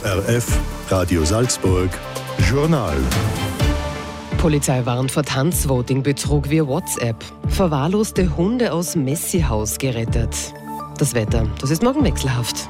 ORF Radio Salzburg Journal. Polizei warnt vor Tanzvoting-Betrug via WhatsApp. Verwahrloste Hunde aus Messi-Haus gerettet. Das Wetter, das ist morgen wechselhaft.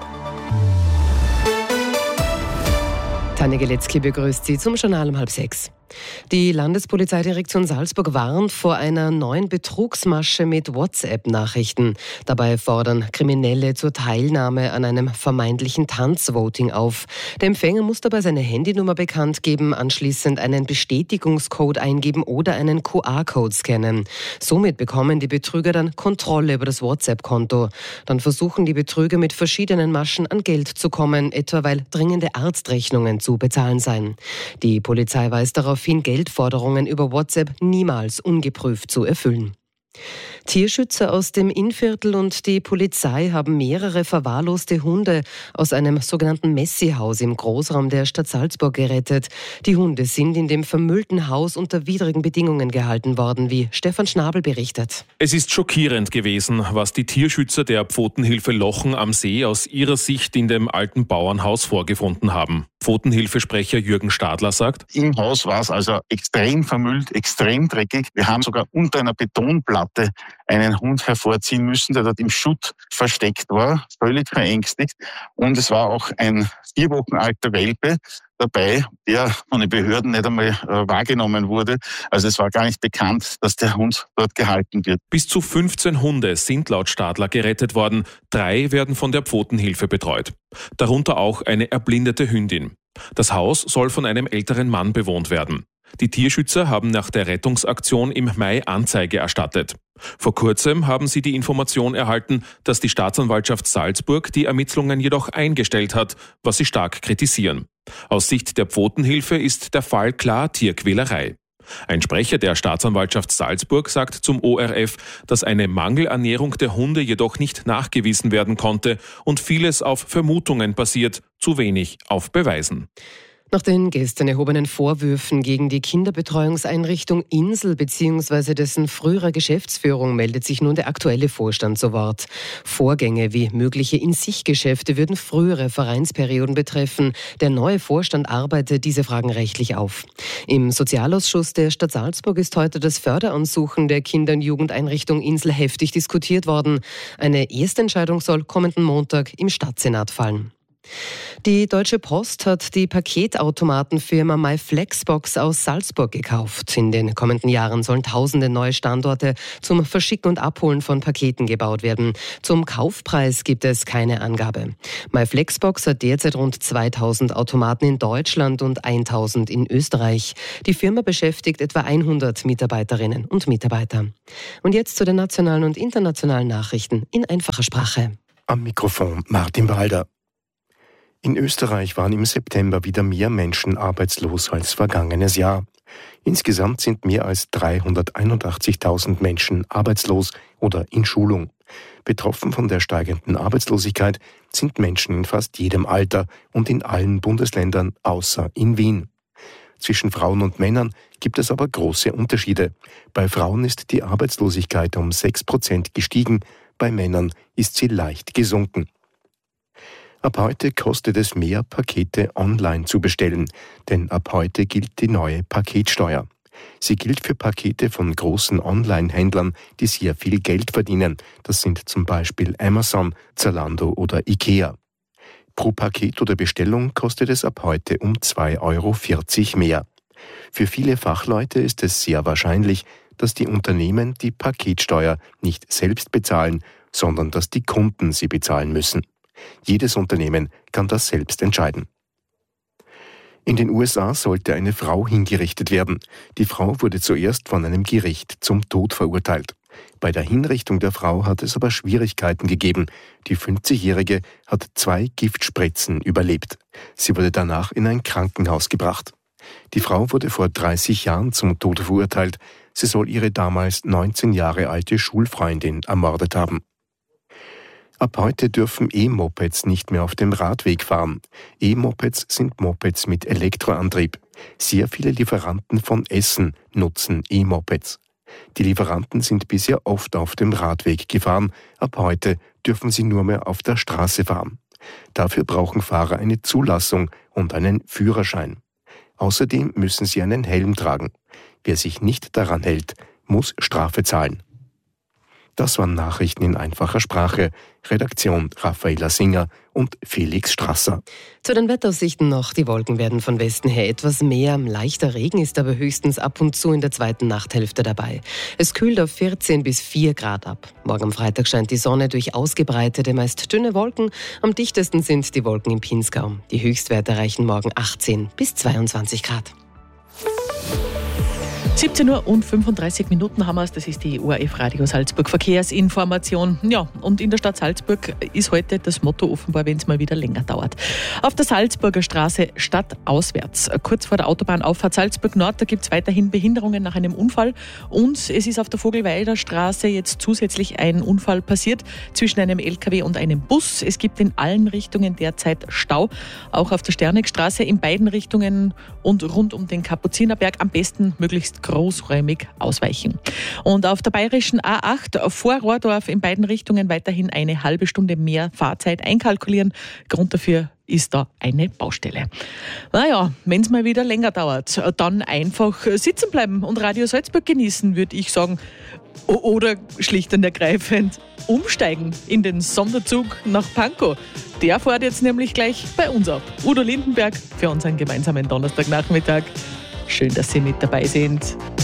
Tanja Geletzky begrüßt Sie zum Journal um 5:30. Die Landespolizeidirektion Salzburg warnt vor einer neuen Betrugsmasche mit WhatsApp-Nachrichten. Dabei fordern Kriminelle zur Teilnahme an einem vermeintlichen Tanzvoting auf. Der Empfänger muss dabei seine Handynummer bekannt geben, anschließend einen Bestätigungscode eingeben oder einen QR-Code scannen. Somit bekommen die Betrüger dann Kontrolle über das WhatsApp-Konto. Dann versuchen die Betrüger mit verschiedenen Maschen an Geld zu kommen, etwa weil dringende Arztrechnungen zu bezahlen seien. Die Polizei weist darauf hin, Geldforderungen über WhatsApp niemals ungeprüft zu erfüllen. Tierschützer aus dem Innviertel und die Polizei haben mehrere verwahrloste Hunde aus einem sogenannten Messi-Haus im Großraum der Stadt Salzburg gerettet. Die Hunde sind in dem vermüllten Haus unter widrigen Bedingungen gehalten worden, wie Stefan Schnabel berichtet. Es ist schockierend gewesen, was die Tierschützer der Pfotenhilfe Lochen am See aus ihrer Sicht in dem alten Bauernhaus vorgefunden haben. Pfotenhilfesprecher Jürgen Stadler sagt: Im Haus war es also extrem vermüllt, extrem dreckig. Wir haben sogar unter einer Betonplatte einen Hund hervorziehen müssen, der dort im Schutt versteckt war, völlig verängstigt. Und es war auch ein 4 Wochen alter Welpe dabei, der von den Behörden nicht einmal wahrgenommen wurde. Also es war gar nicht bekannt, dass der Hund dort gehalten wird. Bis zu 15 Hunde sind laut Stadler gerettet worden. 3 werden von der Pfotenhilfe betreut. Darunter auch eine erblindete Hündin. Das Haus soll von einem älteren Mann bewohnt werden. Die Tierschützer haben nach der Rettungsaktion im Mai Anzeige erstattet. Vor kurzem haben sie die Information erhalten, dass die Staatsanwaltschaft Salzburg die Ermittlungen jedoch eingestellt hat, was sie stark kritisieren. Aus Sicht der Pfotenhilfe ist der Fall klar Tierquälerei. Ein Sprecher der Staatsanwaltschaft Salzburg sagt zum ORF, dass eine Mangelernährung der Hunde jedoch nicht nachgewiesen werden konnte und vieles auf Vermutungen basiert, zu wenig auf Beweisen. Nach den gestern erhobenen Vorwürfen gegen die Kinderbetreuungseinrichtung Insel bzw. dessen früherer Geschäftsführung meldet sich nun der aktuelle Vorstand zu Wort. Vorgänge wie mögliche In-sich-Geschäfte würden frühere Vereinsperioden betreffen. Der neue Vorstand arbeitet diese Fragen rechtlich auf. Im Sozialausschuss der Stadt Salzburg ist heute das Förderansuchen der Kinder- und Jugendeinrichtung Insel heftig diskutiert worden. Eine Erstentscheidung soll kommenden Montag im Stadtsenat fallen. Die Deutsche Post hat die Paketautomatenfirma MyFlexbox aus Salzburg gekauft. In den kommenden Jahren sollen tausende neue Standorte zum Verschicken und Abholen von Paketen gebaut werden. Zum Kaufpreis gibt es keine Angabe. MyFlexbox hat derzeit rund 2000 Automaten in Deutschland und 1000 in Österreich. Die Firma beschäftigt etwa 100 Mitarbeiterinnen und Mitarbeiter. Und jetzt zu den nationalen und internationalen Nachrichten in einfacher Sprache. Am Mikrofon Martin Walder. In Österreich waren im September wieder mehr Menschen arbeitslos als vergangenes Jahr. Insgesamt sind mehr als 381.000 Menschen arbeitslos oder in Schulung. Betroffen von der steigenden Arbeitslosigkeit sind Menschen in fast jedem Alter und in allen Bundesländern außer in Wien. Zwischen Frauen und Männern gibt es aber große Unterschiede. Bei Frauen ist die Arbeitslosigkeit um 6% gestiegen, bei Männern ist sie leicht gesunken. Ab heute kostet es mehr, Pakete online zu bestellen, denn ab heute gilt die neue Paketsteuer. Sie gilt für Pakete von großen Online-Händlern, die sehr viel Geld verdienen. Das sind zum Beispiel Amazon, Zalando oder Ikea. Pro Paket oder Bestellung kostet es ab heute um 2,40 € mehr. Für viele Fachleute ist es sehr wahrscheinlich, dass die Unternehmen die Paketsteuer nicht selbst bezahlen, sondern dass die Kunden sie bezahlen müssen. Jedes Unternehmen kann das selbst entscheiden. In den USA sollte eine Frau hingerichtet werden. Die Frau wurde zuerst von einem Gericht zum Tod verurteilt. Bei der Hinrichtung der Frau hat es aber Schwierigkeiten gegeben. Die 50-Jährige hat 2 Giftspritzen überlebt. Sie wurde danach in ein Krankenhaus gebracht. Die Frau wurde vor 30 Jahren zum Tod verurteilt. Sie soll ihre damals 19 Jahre alte Schulfreundin ermordet haben. Ab heute dürfen E-Mopeds nicht mehr auf dem Radweg fahren. E-Mopeds sind Mopeds mit Elektroantrieb. Sehr viele Lieferanten von Essen nutzen E-Mopeds. Die Lieferanten sind bisher oft auf dem Radweg gefahren. Ab heute dürfen sie nur mehr auf der Straße fahren. Dafür brauchen Fahrer eine Zulassung und einen Führerschein. Außerdem müssen sie einen Helm tragen. Wer sich nicht daran hält, muss Strafe zahlen. Das waren Nachrichten in einfacher Sprache. Redaktion Raffaela Singer und Felix Strasser. Zu den Wetteraussichten noch. Die Wolken werden von Westen her etwas mehr. Leichter Regen ist aber höchstens ab und zu in der zweiten Nachthälfte dabei. Es kühlt auf 14 bis 4 Grad ab. Morgen am Freitag scheint die Sonne durch ausgebreitete, meist dünne Wolken. Am dichtesten sind die Wolken im Pinzgau. Die Höchstwerte erreichen morgen 18 bis 22 Grad. 17:35 Uhr haben wir es, das ist die ORF Radio Salzburg Verkehrsinformation. Ja, und in der Stadt Salzburg ist heute das Motto offenbar, wenn es mal wieder länger dauert. Auf der Salzburger Straße stadtauswärts, kurz vor der Autobahnauffahrt Salzburg Nord, da gibt es weiterhin Behinderungen nach einem Unfall. Und es ist auf der Vogelweider Straße jetzt zusätzlich ein Unfall passiert zwischen einem LKW und einem Bus. Es gibt in allen Richtungen derzeit Stau, auch auf der Sternegstraße in beiden Richtungen und rund um den Kapuzinerberg am besten möglichst großräumig ausweichen. Und auf der bayerischen A8 vor Rohrdorf in beiden Richtungen weiterhin eine halbe Stunde mehr Fahrzeit einkalkulieren. Grund dafür ist da eine Baustelle. Naja, wenn es mal wieder länger dauert, dann einfach sitzen bleiben und Radio Salzburg genießen, würde ich sagen. Oder schlicht und ergreifend umsteigen in den Sonderzug nach Pankow. Der fährt jetzt nämlich gleich bei uns ab. Udo Lindenberg für unseren gemeinsamen Donnerstagnachmittag. Schön, dass Sie mit dabei sind.